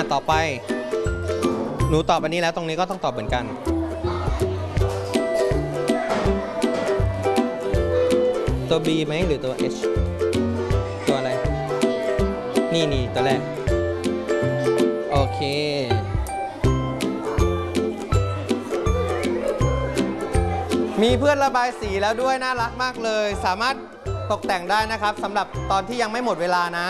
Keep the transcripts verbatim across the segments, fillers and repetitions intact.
ต่อไปหนูตอบอันนี้แล้วตรงนี้ก็ต้องตอบเหมือนกันตัว B ไหมหรือตัว H ตัวอะไรนี่นี่ตัวแรกโอเคมีเพื่อนระบายสีแล้วด้วยน่ารักมากเลยสามารถตกแต่งได้นะครับสำหรับตอนที่ยังไม่หมดเวลานะ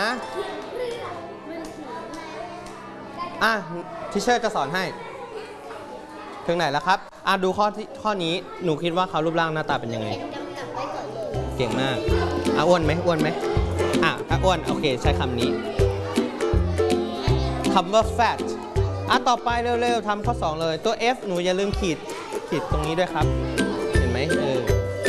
อ่ะทิเชอร์จะสอนให้ถึงไหนแล้วครับอ่ะดูข้อที่ข้อนี้หนูคิดว่าเขารูปร่างหน้าตาเป็นยังไงเก่งมากอ่ะอ้วนไหมอ้วนไหมอ่ะถ้าอ้วนโอเคใช้คำนี้คำว่า fat อ่ะต่อไปเร็วๆทำข้อสองเลยตัว F หนูอย่าลืมขีดขีดตรงนี้ด้วยครับเห็นไหมเออ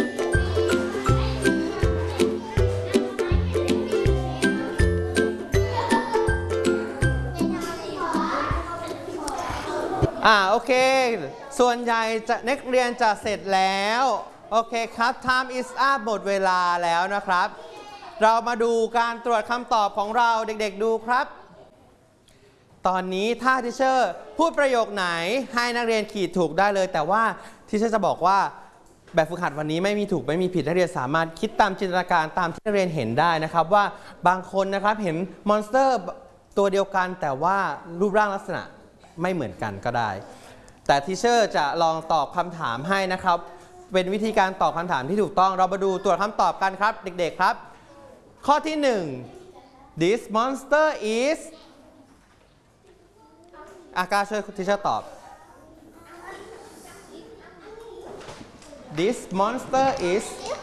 อ่าโอเคส่วนใหญ่จะนักเรียนจะเสร็จแล้วโอเคครับ time is up หมดเวลาแล้วนะครับเรามาดูการตรวจคำตอบของเราเด็กๆดูครับตอนนี้ถ้าทิเชอร์พูดประโยคไหนให้นักเรียนขีดถูกได้เลยแต่ว่าทิเชอร์จะบอกว่าแบบฝึกหัดวันนี้ไม่มีถูกไม่มีผิดนักเรียนสามารถคิดตามจินตนาการตามที่นักเรียนเห็นได้นะครับว่าบางคนนะครับเห็นมอนสเตอร์ตัวเดียวกันแต่ว่ารูปร่างลักษณะไม่เหมือนกันก็ได้แต่ทิเชอร์จะลองตอบคำถามให้นะครับเป็นวิธีการตอบคำถามที่ถูกต้องเรามาดูตรวจคำตอบกันครับเด็กๆครับข้อที่หนึ่ง this monster is อากาช่วยทิเชอร์ตอบ this monster is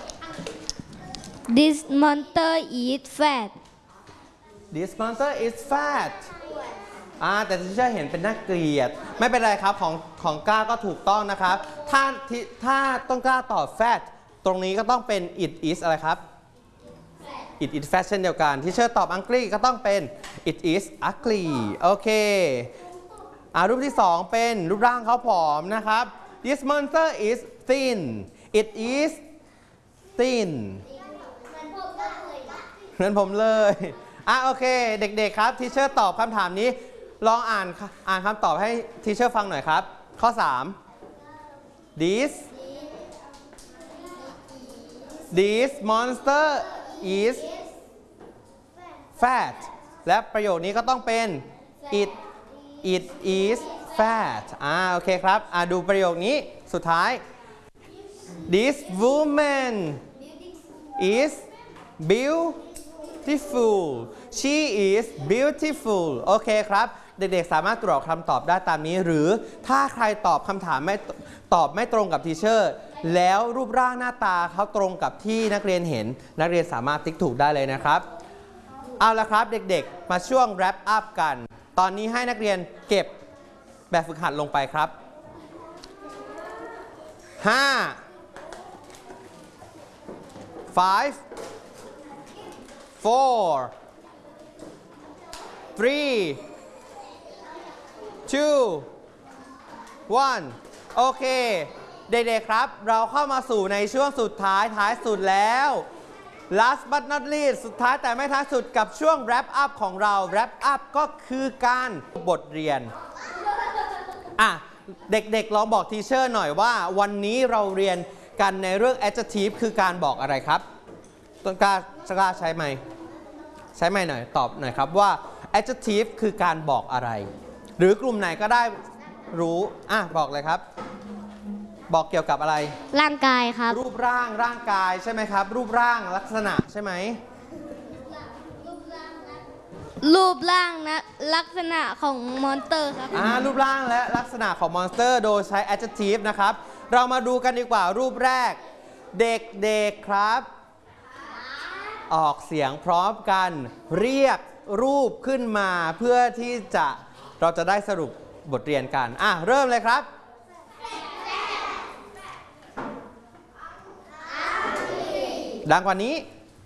This monster is fat this monster is fatอ่าแต่ที่เชื่อเห็นเป็นน่าเกลียดไม่เป็นไรครับของของกล้าก็ถูกต้องนะครับถ้าถ้าต้องกล้าตอบ fat ตรงนี้ก็ต้องเป็น it is อะไรครับ it is fat เช่นเดียวกันที่เชื่อตอบอังกฤษก็ต้องเป็น it is ugly โอเคอ่ารูปที่สองเป็นรูปร่างเขาผอมนะครับ this monster is thin it is thin เหมือนผมเลยอ่ะโอเคเด็กๆครับทีเชอร์ตอบคำถามนี้ลองอ่านอ่านคำตอบให้ทีเชอร์ฟังหน่อยครับข้อสาม this this monster is fat และประโยคนี้ก็ต้องเป็น it it is fat อ่าโอเคครับอ่าดูประโยคนี้สุดท้าย this woman is beautiful she is beautiful โอเคครับเด็กๆสามารถตรวจคำตอบได้ตามนี้หรือถ้าใครตอบคำถามไม่ตอบไม่ตรงกับทีเชอร์แล้วรูปร่างหน้าตาเขาตรงกับที่นักเรียนเห็นนักเรียนสามารถติ๊กถูกได้เลยนะครับเอาละครับเด็กๆมาช่วง wrap up กันตอนนี้ให้นักเรียนเก็บแบบฝึกหัดลงไปครับห้า five four three two one โอเคเด็กๆครับเราเข้ามาสู่ในช่วงสุดท้ายท้ายสุดแล้ว last but not least สุดท้ายแต่ไม่ท้ายสุดกับช่วง wrap up ของเรา wrap up ก็คือการบทเรียนอ่ะเด็กๆลองบอกทีเชอร์หน่อยว่าวันนี้เราเรียนกันในเรื่อง adjective คือการบอกอะไรครับต้นกล้ากล้าใช้ไหมใช้ไหมหน่อยตอบหน่อยครับว่า adjective คือการบอกอะไรหรือกลุ่มไหนก็ได้รู้อ่ะบอกเลยครับบอกเกี่ยวกับอะไรร่างกายครับรูปร่างร่างกายใช่ไหมครับรูปร่างลักษณะใช่ไหมรูปร่างนะลักษณะของมอนสเตอร์ครับอ่ารูปร่างและลักษณะของมอนสเตอร์โดยใช้ adjective นะครับเรามาดูกันดีกว่ารูปแรกเด็กๆครับออกเสียงพร้อมกันเรียกรูปขึ้นมาเพื่อที่จะเราจะได้สรุปบทเรียนกันอ่ะเริ่มเลยครับดังกว่านี้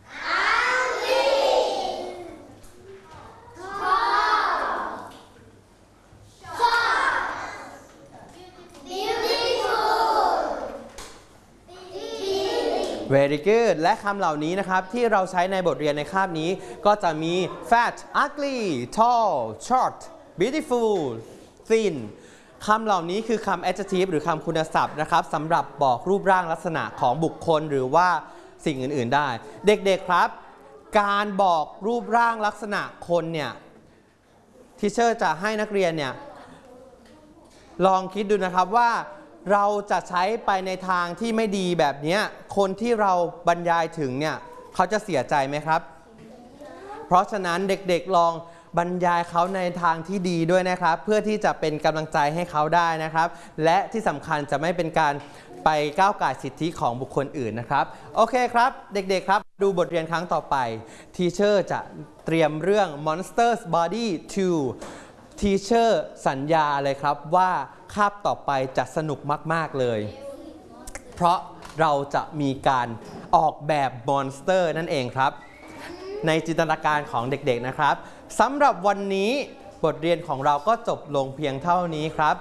very good และคำเหล่านี้นะครับที่เราใช้ในบทเรียนในคาบนี้ก็จะมี fat ugly tall short beautiful thin คำเหล่านี้คือคำ adjective หรือคำคุณศัพท์นะครับสำหรับบอกรูปร่างลักษณะของบุคคลหรือว่าสิ่งอื่นๆได้เด็กๆครับการบอกรูปร่างลักษณะคนเนี่ยทีเชอร์จะให้นักเรียนเนี่ยลองคิดดูนะครับว่าเราจะใช้ไปในทางที่ไม่ดีแบบนี้คนที่เราบรรยายถึงเนี่ยเขาจะเสียใจไหมครับเพราะฉะนั้นเด็กๆลองบรรยายเขาในทางที่ดีด้วยนะครับเพื่อที่จะเป็นกำลังใจให้เขาได้นะครับและที่สำคัญจะไม่เป็นการไปก้าวก่ายสิทธิของบุคคลอื่นนะครับโอเคครับเด็กๆครับดูบทเรียนครั้งต่อไปทีเชอร์จะเตรียมเรื่อง Monsters Body ทู ทีเชอร์สัญญาเลยครับว่าคาบต่อไปจะสนุกมากๆเลยเพราะเราจะมีการออกแบบมอนสเตอร์นั่นเองครับในจินตนาการของเด็กๆนะครับสำหรับวันนี้บทเรียนของเราก็จบลงเพียงเท่านี้ครับ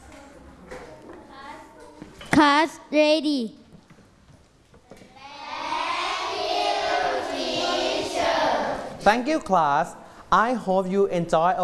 Class ready Thank you class I hope you enjoy